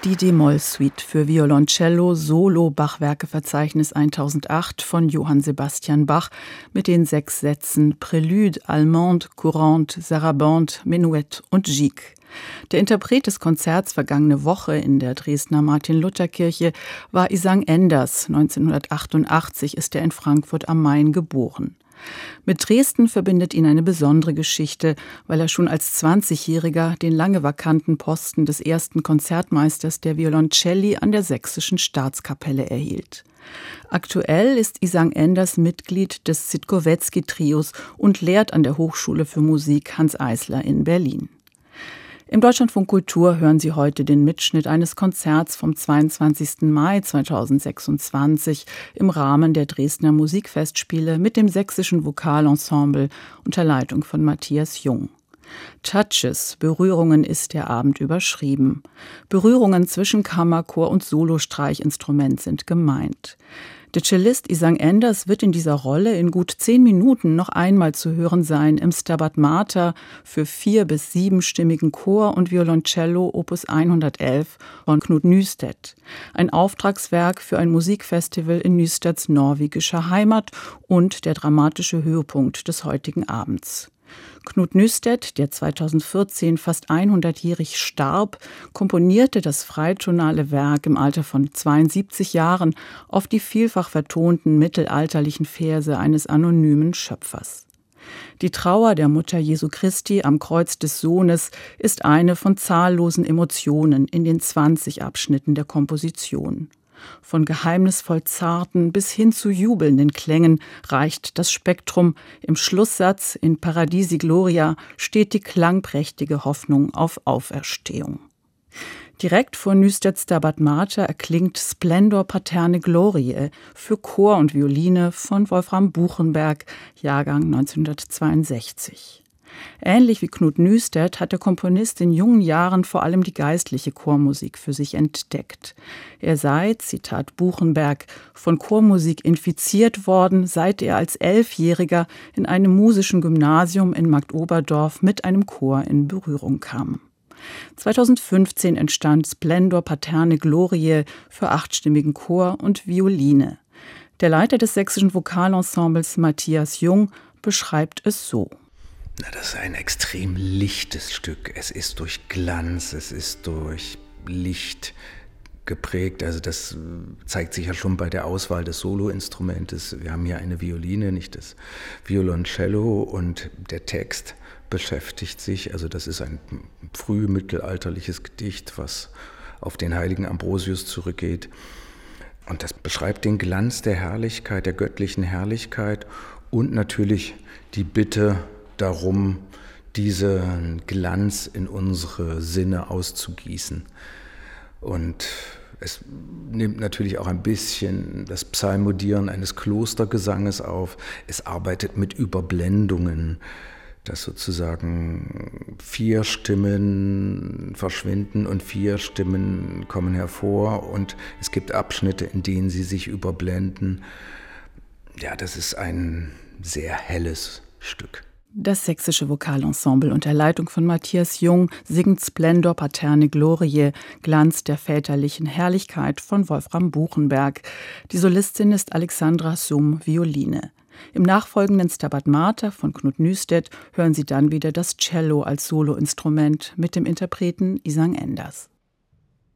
Die D-Moll-Suite für Violoncello Solo-Bachwerkeverzeichnis 1008 von Johann Sebastian Bach mit den 6 Sätzen Prélude, Allemande, Courante, Sarabande, Menuett und Gigue. Der Interpret des Konzerts vergangene Woche in der Dresdner Martin-Luther-Kirche war Isang Enders. 1988 ist er in Frankfurt am Main geboren. Mit Dresden verbindet ihn eine besondere Geschichte, weil er schon als 20-Jähriger den lange vakanten Posten des ersten Konzertmeisters der Violoncelli an der Sächsischen Staatskapelle erhielt. Aktuell ist Isang Enders Mitglied des Zitkowetzki-Trios und lehrt an der Hochschule für Musik Hanns Eisler in Berlin. Im Deutschlandfunk Kultur hören Sie heute den Mitschnitt eines Konzerts vom 22. Mai 2026 im Rahmen der Dresdner Musikfestspiele mit dem Sächsischen Vokalensemble unter Leitung von Matthias Jung. Touches, Berührungen ist der Abend überschrieben. Berührungen zwischen Kammerchor und Solostreichinstrument sind gemeint. Der Cellist Isang Enders wird in dieser Rolle in gut 10 Minuten noch einmal zu hören sein im Stabat Mater für 4- bis 7-stimmigen Chor und Violoncello Opus 111 von Knut Nystedt. Ein Auftragswerk für ein Musikfestival in Nystedts norwegischer Heimat und der dramatische Höhepunkt des heutigen Abends. Knut Nystedt, der 2014 fast 100-jährig starb, komponierte das freitonale Werk im Alter von 72 Jahren auf die vielfach vertonten mittelalterlichen Verse eines anonymen Schöpfers. Die Trauer der Mutter Jesu Christi am Kreuz des Sohnes ist eine von zahllosen Emotionen in den 20 Abschnitten der Komposition. Von geheimnisvoll zarten bis hin zu jubelnden Klängen reicht das Spektrum. Im Schlusssatz in Paradisi Gloria steht die klangprächtige Hoffnung auf Auferstehung. Direkt vor Nystedts Stabat Mater erklingt Splendor Paterne Gloriae für Chor und Violine von Wolfram Buchenberg, Jahrgang 1962. Ähnlich wie Knut Nystedt hat der Komponist in jungen Jahren vor allem die geistliche Chormusik für sich entdeckt. Er sei, Zitat Buchenberg, von Chormusik infiziert worden, seit er als 11-Jähriger in einem musischen Gymnasium in Marktoberdorf mit einem Chor in Berührung kam. 2015 entstand Splendor Paterne Gloriae für 8-stimmigen Chor und Violine. Der Leiter des Sächsischen Vokalensembles Matthias Jung beschreibt es so. Das ist ein extrem lichtes Stück. Es ist durch Glanz, es ist durch Licht geprägt. Also das zeigt sich ja schon bei der Auswahl des Soloinstrumentes. Wir haben hier eine Violine, nicht das Violoncello, und der Text beschäftigt sich. Also das ist ein frühmittelalterliches Gedicht, was auf den heiligen Ambrosius zurückgeht. Und das beschreibt den Glanz der Herrlichkeit, der göttlichen Herrlichkeit und natürlich die Bitte darum, diesen Glanz in unsere Sinne auszugießen. Und es nimmt natürlich auch ein bisschen das Psalmodieren eines Klostergesanges auf. Es arbeitet mit Überblendungen, dass sozusagen 4 Stimmen verschwinden und 4 Stimmen kommen hervor. Und es gibt Abschnitte, in denen sie sich überblenden. Ja, das ist ein sehr helles Stück. Das Sächsische Vokalensemble unter Leitung von Matthias Jung singt Splendor Paterne Gloriae, Glanz der väterlichen Herrlichkeit von Wolfram Buchenberg. Die Solistin ist Alexandra Summ, Violine. Im nachfolgenden Stabat Mater von Knut Nystedt hören Sie dann wieder das Cello als Soloinstrument mit dem Interpreten Isang Enders.